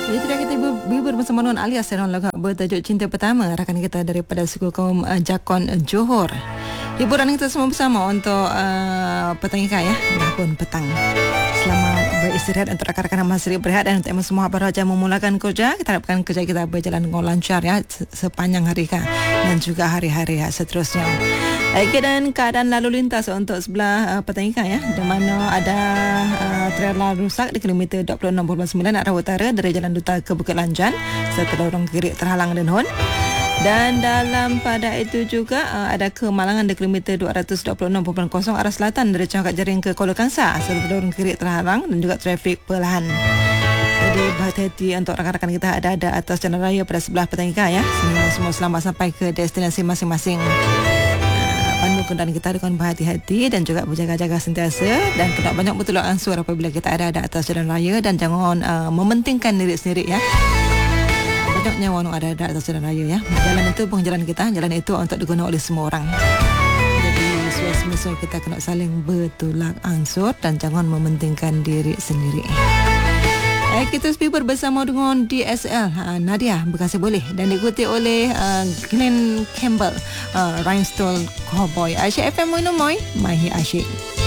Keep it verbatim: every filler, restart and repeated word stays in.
Jadi tidak kita bibur bersama Non alias Seron lagu bertajuk Cinta Pertama, rakan kita daripada suku kaum uh, Jakon uh, Johor. Hiburan kita semua bersama untuk uh, petang ikan ya, maupun petang. Selamat beristirahat untuk rakan-rakan yang masih berehat dan untuk semua baru saja memulakan kerja. Kita harapkan kerja kita berjalan dengan lancar ya sepanjang hari kan dan juga hari-hari ya, seterusnya. Baik, dan keadaan lalu lintas untuk sebelah uh, petang ikan ya, di mana ada uh, trailer rusak di kilometer dua puluh enam perpuluhan sembilan arah utara dari Jalan Duta ke Bukit Lanjan serta lorong kiri terhalang dan hon. Dan dalam pada itu juga uh, ada kemalangan di kilometer dua ratus dua puluh enam perpuluhan kosong arah selatan dari Cangkat Jaring ke Kuala Kangsar serta lorong kiri terhalang dan juga trafik perlahan. Jadi berhati-hati untuk rakan-rakan kita ada-ada atas jalan raya pada sebelah petang ikan ya. Semoga semua selamat sampai ke destinasi masing-masing. Pandu kendaraan kita dengan berhati-hati dan juga berjaga-jaga sentiasa dan kena banyak bertolak ansur apabila kita ada-ada atas jalan raya dan jangan uh, mementingkan diri sendiri ya. Banyaknya orang ada-ada atas jalan raya ya. Jalan itu bukan jalan kita, jalan itu untuk digunakan oleh semua orang. Jadi semestinya kita kena saling bertolak ansur dan jangan mementingkan diri sendiri. Eh, kita speaker bersama dengan D S L uh, Nadia Bekasi Boleh dan diikuti oleh uh, Glenn Campbell uh, Rhinestone Cowboy. Asyik F M Moy Moy Mahi Asyik.